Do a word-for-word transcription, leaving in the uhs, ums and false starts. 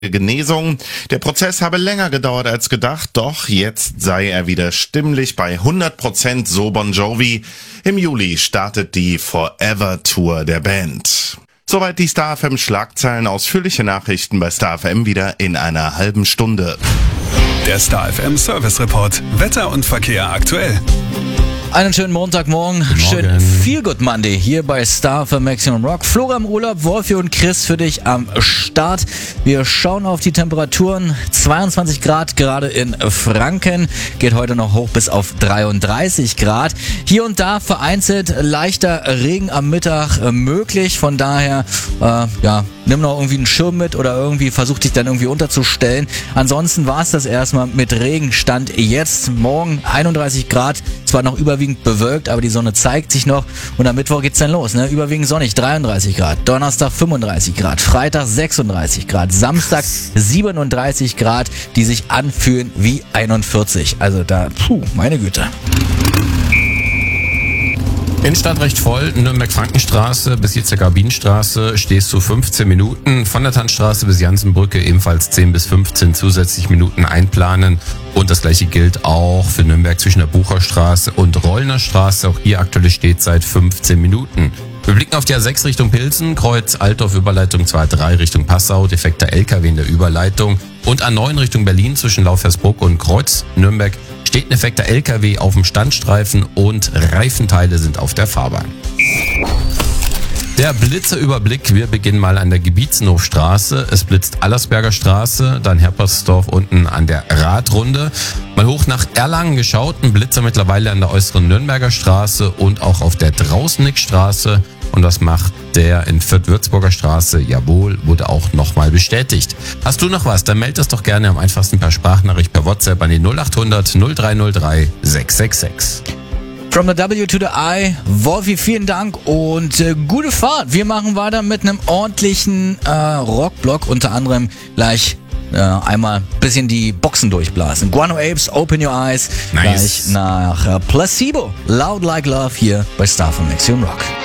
Genesung. Der Prozess habe länger gedauert als gedacht, doch jetzt sei er wieder stimmlich bei hundert Prozent, so Bon Jovi. Im Juli startet die Forever Tour der Band. Soweit die Star F M Schlagzeilen, ausführliche Nachrichten bei Star F M wieder in einer halben Stunde. Der Star F M Service Report, Wetter und Verkehr aktuell. Einen schönen Montagmorgen, schönen Feel Good Monday hier bei Star für Maximum Rock. Flora im Urlaub, Wolfi und Chris für dich am Start. Wir schauen auf die Temperaturen, zweiundzwanzig Grad gerade in Franken, geht heute noch hoch bis auf dreiunddreißig Grad. Hier und da vereinzelt leichter Regen am Mittag möglich, von daher, äh, ja, nimm noch irgendwie einen Schirm mit oder irgendwie versuch dich dann irgendwie unterzustellen. Ansonsten war es das erstmal mit Regen. Stand jetzt morgen einunddreißig Grad, zwar noch überwiegend bewölkt, aber die Sonne zeigt sich noch und am Mittwoch geht's dann los, ne? Überwiegend sonnig, dreiunddreißig Grad, Donnerstag fünfunddreißig Grad, Freitag sechsunddreißig Grad, Samstag siebenunddreißig Grad, die sich anfühlen wie einundvierzig. Also da, puh, meine Güte. Innenstadt recht voll, Nürnberg-Frankenstraße bis Hitzecker Bienenstraße stehst du fünfzehn Minuten, von der Tannstraße bis Jansenbrücke ebenfalls zehn bis fünfzehn zusätzlich Minuten einplanen und das gleiche gilt auch für Nürnberg zwischen der Bucherstraße und Rollner Straße, auch hier aktuelle Stehzeit fünfzehn Minuten. Wir blicken auf die A sechs Richtung Pilsen, Kreuz Altdorf Überleitung zwei drei Richtung Passau, defekter L K W in der Überleitung und A neun Richtung Berlin zwischen Laufhersbruck und Kreuz Nürnberg steht ein defekter L K W auf dem Standstreifen und Reifenteile sind auf der Fahrbahn. Der Blitzerüberblick, wir beginnen mal an der Gebietsenhofstraße, es blitzt Allersberger Straße, dann Herpersdorf unten an der Radrunde. Mal hoch nach Erlangen geschaut, ein Blitzer mittlerweile an der äußeren Nürnberger Straße und auch auf der Drausnickstraße. Und was macht der in Fürth-Würzburger Straße? Jawohl, wurde auch nochmal bestätigt. Hast du noch was? Dann meld das doch gerne am einfachsten per Sprachnachricht per WhatsApp an die null acht hundert null drei null drei sechs sechs sechs. From the W to the I, Wolfi, vielen Dank und äh, gute Fahrt. Wir machen weiter mit einem ordentlichen äh, Rockblock, unter anderem gleich äh, einmal ein bisschen die Boxen durchblasen. Guano Apes, Open Your Eyes, nice. Gleich nach äh, Placebo, Loud Like Love hier bei Star von Maximum Rock.